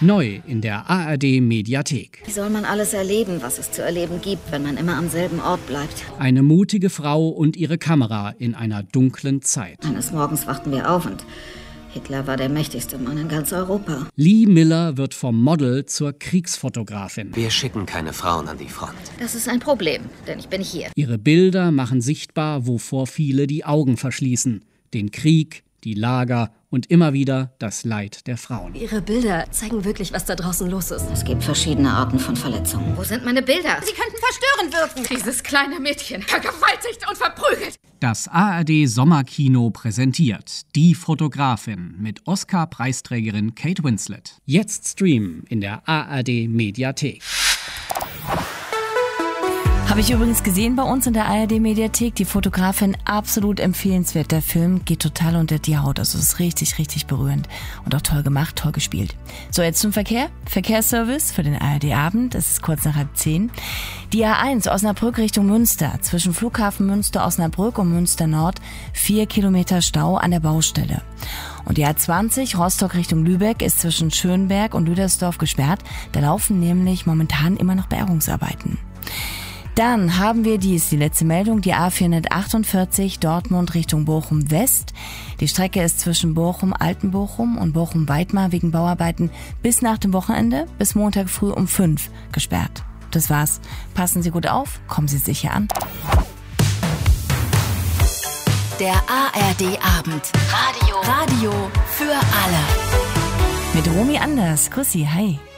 Neu in der ARD-Mediathek. Wie soll man alles erleben, was es zu erleben gibt, wenn man immer am selben Ort bleibt? Eine mutige Frau und ihre Kamera in einer dunklen Zeit. Eines Morgens wachten wir auf und Hitler war der mächtigste Mann in ganz Europa. Lee Miller wird vom Model zur Kriegsfotografin. Wir schicken keine Frauen an die Front. Das ist ein Problem, denn ich bin hier. Ihre Bilder machen sichtbar, wovor viele die Augen verschließen. Den Krieg, die Lager und immer wieder das Leid der Frauen. Ihre Bilder zeigen wirklich, was da draußen los ist. Es gibt verschiedene Arten von Verletzungen. Wo sind meine Bilder? Sie könnten verstörend wirken. Dieses kleine Mädchen, vergewaltigt und verprügelt. Das ARD-Sommerkino präsentiert Die Fotografin mit Oscar-Preisträgerin Kate Winslet. Jetzt streamen in der ARD-Mediathek. Habe ich übrigens gesehen bei uns in der ARD-Mediathek. Die Fotografin, absolut empfehlenswert. Der Film geht total unter die Haut. Also es ist richtig, richtig berührend. Und auch toll gemacht, toll gespielt. So, jetzt zum Verkehr. Verkehrsservice für den ARD-Abend. Es ist kurz nach 9:30. Die A1 Osnabrück Richtung Münster. Zwischen Flughafen Münster-Osnabrück und Münster-Nord 4 Kilometer Stau an der Baustelle. Und die A20 Rostock Richtung Lübeck ist zwischen Schönberg und Lüdersdorf gesperrt. Da laufen nämlich momentan immer noch Bergungsarbeiten. Dann haben wir die letzte Meldung, die A448 Dortmund Richtung Bochum West. Die Strecke ist zwischen Bochum-Altenbochum und Bochum-Weidmar wegen Bauarbeiten bis nach dem Wochenende, bis Montag früh um 5 gesperrt. Das war's. Passen Sie gut auf, kommen Sie sicher an. Der ARD-Abend. Radio für alle. Mit Romy Anders. Grüß Sie, hi.